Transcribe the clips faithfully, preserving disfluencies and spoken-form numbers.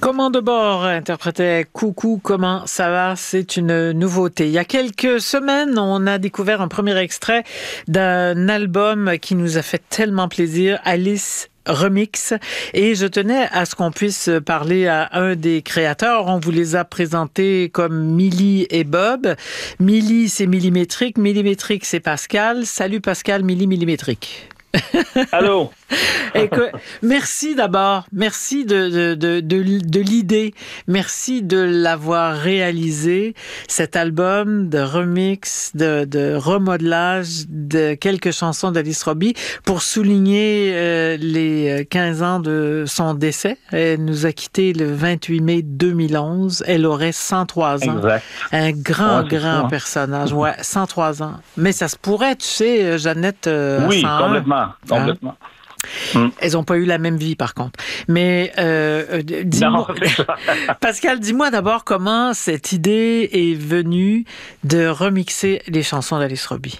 Commande de bord interprétait Coucou, comment ça va? C'est une nouveauté. Il y a quelques semaines, on a découvert un premier extrait d'un album qui nous a fait tellement plaisir, Alice Remix, et je tenais à ce qu'on puisse parler à un des créateurs. On vous les a présentés comme Milly et Bob. Milly, c'est millimétrique. Millimétrique, c'est Pascal. Salut Pascal, Milly Millimétrique. Allô. Écoute, merci d'abord, merci de, de, de, de, de l'idée, merci de l'avoir réalisé, cet album de remix, de, de remodelage de quelques chansons d'Alice Robbie pour souligner euh, les quinze ans de son décès. Elle nous a quittés le vingt-huit mai deux mille onze, elle aurait cent trois ans. Exact. Un grand, ouais, grand fou, hein? personnage, ouais, cent trois ans. Mais ça se pourrait, tu sais, Jeannette, euh, Oui, cent un. complètement, complètement. Hein? Mm. Elles n'ont pas eu la même vie, par contre. Mais euh, dis-moi, Pascal, dis-moi d'abord comment cette idée est venue de remixer les chansons d'Alice Robbie.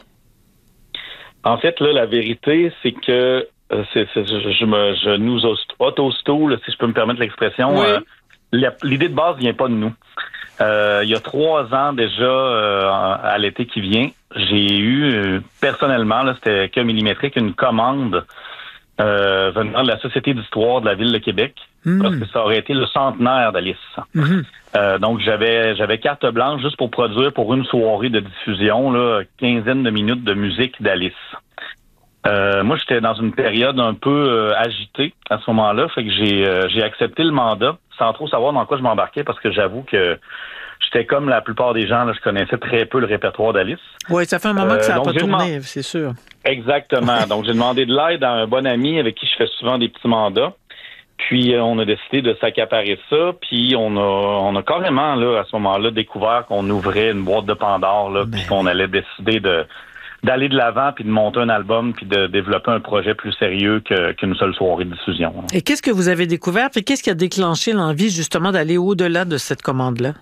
En fait, là, la vérité, c'est que euh, c'est, c'est, je, je, me, je nous auto-stoule, si je peux me permettre l'expression. Oui. Euh, la, l'idée de base vient pas de nous. Euh, il y a trois ans déjà, euh, à l'été qui vient, j'ai eu, euh, personnellement, là, c'était que millimétrique, une commande Euh, venant de la Société d'histoire de la Ville de Québec, mmh. parce que ça aurait été le centenaire d'Alice. Mmh. Euh, donc, j'avais j'avais carte blanche juste pour produire pour une soirée de diffusion, là, quinzaine de minutes de musique d'Alice. Euh, moi, j'étais dans une période un peu euh, agitée à ce moment-là, fait que j'ai euh, j'ai accepté le mandat sans trop savoir dans quoi je m'embarquais, parce que j'avoue que j'étais comme la plupart des gens, là, je connaissais très peu le répertoire d'Alice. Oui, ça fait un moment euh, que ça n'a pas tourné, demandé... c'est sûr. Exactement. Donc, j'ai demandé de l'aide à un bon ami avec qui je fais souvent des petits mandats. Puis, euh, on a décidé de s'accaparer ça. Puis, on a, on a carrément, là, à ce moment-là, découvert qu'on ouvrait une boîte de Pandore, là, ben... puis qu'on allait décider de d'aller de l'avant, puis de monter un album, puis de développer un projet plus sérieux que, qu'une seule soirée de diffusion. Là. Et qu'est-ce que vous avez découvert? Puis, qu'est-ce qui a déclenché l'envie, justement, d'aller au-delà de cette commande-là?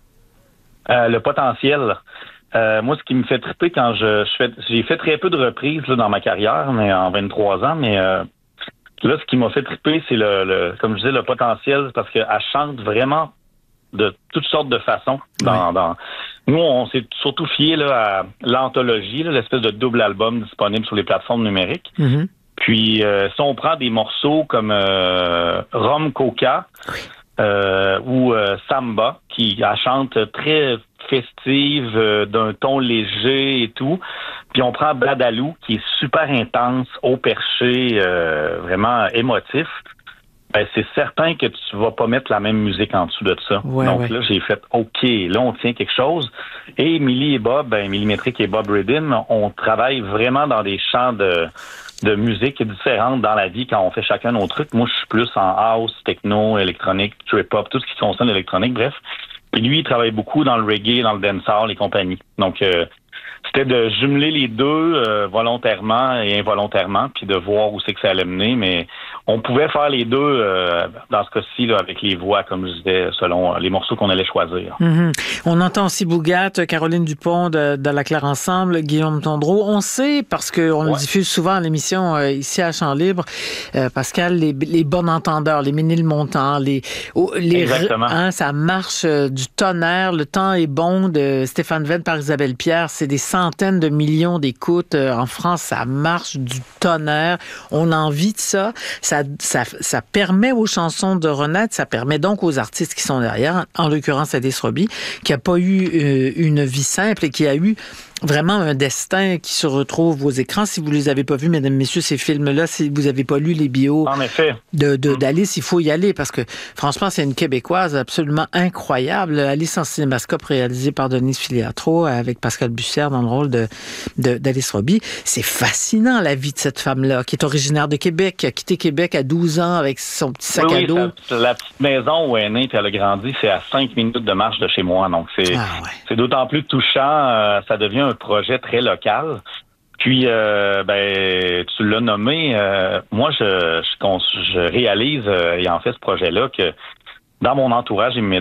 Euh, le potentiel. Euh, moi, ce qui me fait triper quand je, je fais, j'ai fait très peu de reprises là, dans ma carrière, mais en vingt-trois ans, mais euh, là, ce qui m'a fait triper, c'est le, le comme je disais, le potentiel, parce qu'elle chante vraiment de toutes sortes de façons. Dans, oui. dans... Nous, on s'est surtout fié là, à l'anthologie, là, l'espèce de double album disponible sur les plateformes numériques. Mm-hmm. Puis, euh, si on prend des morceaux comme euh, Rum Coca, oui. Euh, ou euh, Samba, qui elle chante très festive, euh, d'un ton léger et tout. Puis on prend Badalou, qui est super intense, haut perché, euh, vraiment émotif. Ben, c'est certain que tu vas pas mettre la même musique en dessous de ça. Ouais, Donc ouais. là, j'ai fait OK, là, on tient quelque chose. Et Milly et Bob, ben, Millimétrique et Bob Riddim, on travaille vraiment dans des champs de de musique différentes dans la vie quand on fait chacun nos trucs. Moi, je suis plus en house, techno, électronique, trip-hop, tout ce qui concerne l'électronique, bref. Puis lui, il travaille beaucoup dans le reggae, dans le dancehall et compagnie. Donc, euh, c'était de jumeler les deux euh, volontairement et involontairement, puis de voir où c'est que ça allait mener. Mais on pouvait faire les deux euh, dans ce cas-ci là, avec les voix, comme je disais, selon les morceaux qu'on allait choisir. Mm-hmm. On entend aussi Bougat, Caroline Dupont de, de La Claire Ensemble, Guillaume Tondreau. On sait, parce qu'on ouais. le diffuse souvent à l'émission euh, ici à Champ Libre, euh, Pascal, les, les bons entendeurs, les Ménilmontant, les, oh, les hein, ça marche euh, du tonnerre. Le temps est bon de Stéphane Venn par Isabelle Pierre. C'est des centaines de millions d'écoutes euh, en France. Ça marche du tonnerre. On a envie de ça. Ça, ça, ça permet aux chansons de renaître. Ça permet donc aux artistes qui sont derrière, en l'occurrence Alice Robbie, qui n'a pas eu euh, une vie simple et qui a eu vraiment un destin qui se retrouve aux écrans. Si vous ne les avez pas vus, mesdames, messieurs, ces films-là, si vous n'avez pas lu les bios en effet. De, de, d'Alice, il faut y aller parce que, franchement, c'est une Québécoise absolument incroyable. Alice en cinémascope, réalisée par Denise Filiatro avec Pascal Bussière dans le rôle de, de, d'Alice Robbie. C'est fascinant, la vie de cette femme-là, qui est originaire de Québec, qui a quitté Québec à douze ans avec son petit sac oui, à dos. Oui, ça, la petite maison où elle est née et elle a grandi, c'est à cinq minutes de marche de chez moi. Donc, c'est, ah ouais. c'est d'autant plus touchant. Euh, ça devient un projet très local. Puis, euh, ben, tu l'as nommé. Euh, moi, je, je, je réalise, euh, ayant fait ce projet-là, que dans mon entourage immédiat,